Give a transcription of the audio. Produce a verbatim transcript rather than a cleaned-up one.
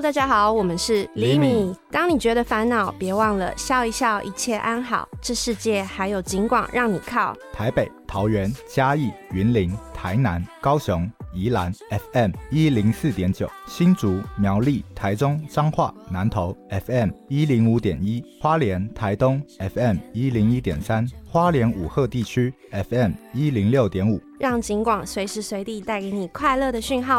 Hello， 大家好，我们是厘米。 当你觉得烦恼，别忘了笑一笑，一切安好。这世界还有景广让你靠。 台北、桃园、嘉义、云林、台南、高雄、宜兰 F M 一零四点九，新竹、苗栗、台中、彰化、南投 F M 一零五点一，花莲、台东 F M 一零一点三，花莲武鹤地区 F M 一零六点五， 让景广随时随地带给你快乐的讯号。